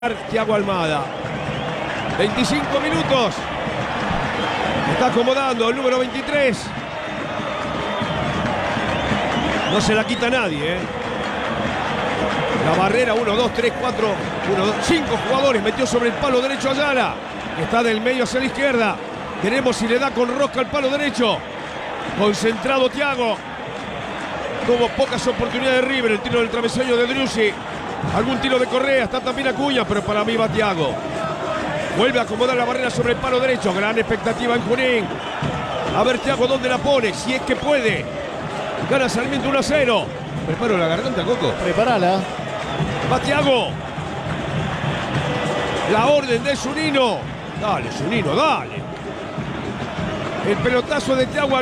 Thiago Almada. 25 minutos. Está acomodando el número 23. No se la quita nadie, La barrera, 1, 2, 3, 4, 1, 2, 5 jugadores. Metió sobre el palo derecho Ayala. Está del medio hacia la izquierda. Veremos si le da con rosca al palo derecho. Concentrado Thiago. Tuvo pocas oportunidades de River. El tiro del travesaño de Driussi. Algún tiro de Correa. Está también Acuña, pero para mí va Thiago. Vuelve a acomodar la barrera sobre el palo derecho. Gran expectativa en Junín. A ver Thiago dónde la pone, si es que puede. Gana Sarmiento 1-0. Preparo la garganta, Coco. Preparala. Va Thiago. La orden de Zunino. Dale, Zunino, dale. El pelotazo de Thiago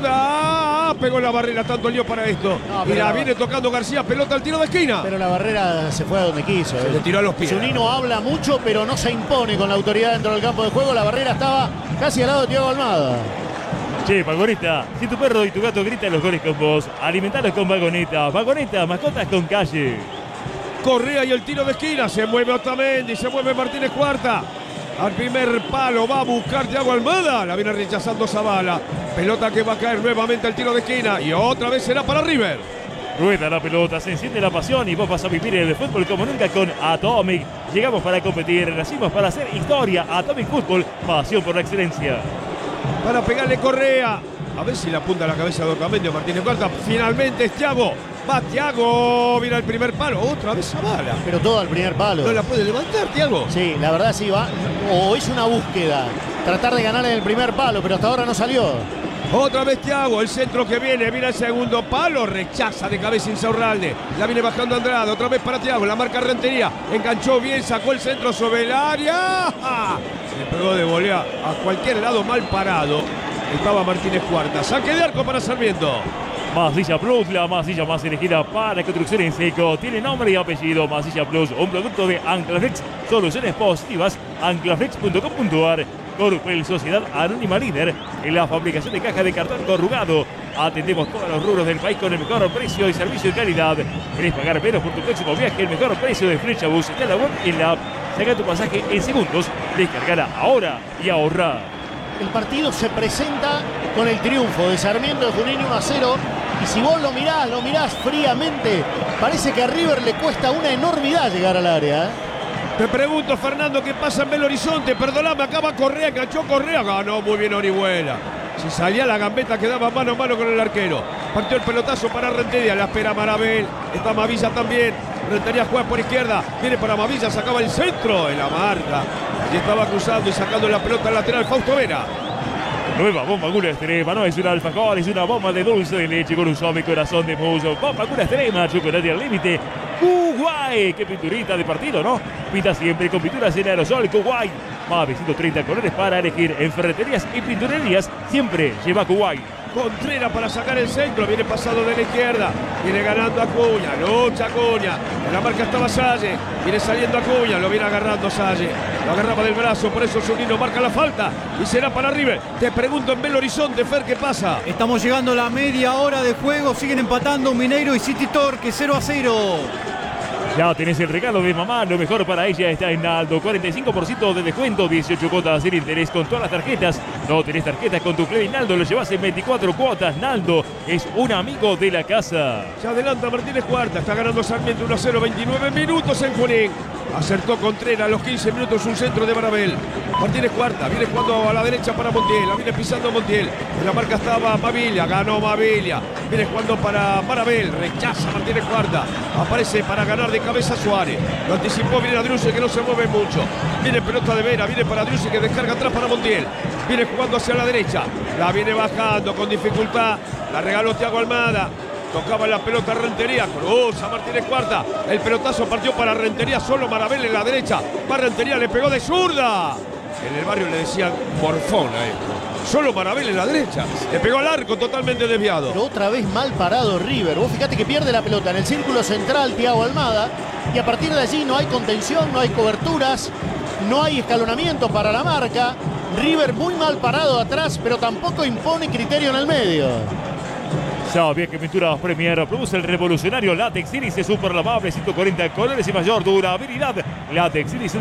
Almada. Pegó la barrera, tanto lío para esto. No, y la viene tocando García, pelota al tiro de esquina. Pero la barrera se fue a donde quiso. Se le tiró a los pies. Zunino habla mucho, pero no se impone con la autoridad dentro del campo de juego. La barrera estaba casi al lado de Thiago Almada. Che, Vagoneta, si tu perro y tu gato gritan los goles con vos, alimentalos con Vagoneta. Vagoneta, mascotas con calle. Correa y el tiro de esquina. Se mueve Otamendi, se mueve Martínez Cuarta. Al primer palo va a buscar Thiago Almada. La viene rechazando Zavala. Pelota que va a caer nuevamente al tiro de esquina. Y otra vez será para River. Rueda la pelota, se enciende la pasión y vos vas a vivir el fútbol como nunca con Atomic. Llegamos para competir, nacimos para hacer historia. Atomic Fútbol, pasión por la excelencia. Para pegarle Correa. A ver si le apunta a la cabeza de Otamendi o Martínez Cuarta. Finalmente es Thiago. Va Thiago. Mira el primer palo. Otra vez Zavala. Pero todo al primer palo. ¿No la puede levantar, Thiago? Sí, la verdad sí va. O es una búsqueda. Tratar de ganar en el primer palo, pero hasta ahora no salió. Otra vez Thiago, el centro que viene, mira el segundo palo, rechaza de cabeza Insaurralde. La viene bajando Andrade, otra vez para Thiago, la marca Rentería. Enganchó bien, sacó el centro sobre el área. ¡Ja! Le pegó de volea a cualquier lado mal parado. Estaba Martínez Cuarta. Saque de arco para Sarmiento. Masilla Plus, la masilla más elegida para construcción en seco. Tiene nombre y apellido. Masilla Plus, un producto de Anclaflex. Soluciones positivas. Anclaflex.com.ar. Corupel, Sociedad Anónima líder en la fabricación de cajas de cartón corrugado. Atendemos todos los rubros del país con el mejor precio y servicio de calidad. ¿Querés pagar menos por tu próximo viaje? El mejor precio de Flechabus está en la web y en la app. Saca tu pasaje en segundos. Descargala ahora y ahorra. El partido se presenta con el triunfo de Sarmiento de Junín 1-0. Y si vos lo mirás fríamente, parece que a River le cuesta una enormidad llegar al área. Te pregunto, Fernando, ¿qué pasa en Belo Horizonte? Perdóname, acaba Correa, enganchó Correa. Ganó muy bien Orihuela. Si salía la gambeta quedaba mano a mano con el arquero. Partió el pelotazo para Rentería, la espera Marabel. Está Mavilla también. Rentería juega por izquierda. Viene para Mavilla, sacaba el centro en la marca. Y estaba cruzando y sacando la pelota al lateral Fausto Vera. Nueva bomba Gula Extrema, no es una alfajor, es una bomba de dulce de leche con un suave corazón de muso. Bomba Gula Extrema, chocolate al límite. Kuwait, qué pinturita de partido, ¿no? Pinta siempre con pinturas en aerosol Kuwait. Más de 130 colores para elegir en ferreterías y pinturerías. Siempre lleva Kuwait. Contreras para sacar el centro, viene pasado de la izquierda, viene ganando Acuña, lucha Acuña, en la marca estaba Salle, viene saliendo Acuña, lo viene agarrando Salle, lo agarraba del brazo, por eso Zunino marca la falta y será para River. Te pregunto en Belo Horizonte, Fer, ¿qué pasa? Estamos llegando a la media hora de juego, siguen empatando Mineiro y City Torque 0-0. Ya tenés el regalo de mamá, lo mejor para ella está en Naldo. 45% de descuento, 18 cuotas sin interés con todas las tarjetas. No tenés tarjetas con tu Play Naldo, lo llevas en 24 cuotas. Naldo es un amigo de la casa. Se adelanta Martínez Cuarta, está ganando Sarmiento 1-0, 29 minutos en Junín. Acertó Contreras a los 15 minutos un centro de Marabel. Martínez Cuarta, viene jugando a la derecha para Montiel, la viene pisando Montiel. En la marca estaba Mavilla, ganó Mavilla. Viene jugando para Marabel, rechaza Martínez Cuarta. Aparece para ganar de cabeza Suárez. Lo anticipó, viene a Driussi que no se mueve mucho. Viene pelota de Vera, viene para Driussi que descarga atrás para Montiel. Viene jugando hacia la derecha. La viene bajando con dificultad. La regaló Thiago Almada. Tocaba la pelota Rentería, cruza Martínez Cuarta. El pelotazo partió para Rentería, solo Marabel en la derecha. Va Rentería, le pegó de zurda. En el barrio le decían morfón a esto. Solo Marabel en la derecha. Le pegó al arco totalmente desviado. Pero otra vez mal parado River. Vos fíjate que pierde la pelota en el círculo central Thiago Almada. Y a partir de allí no hay contención, no hay coberturas, no hay escalonamiento para la marca. River muy mal parado atrás, pero tampoco impone criterio en el medio. Sabía que Pinturas Premier produce el revolucionario Látex Sílice super lavable 140 colores y mayor durabilidad. Látex Sílice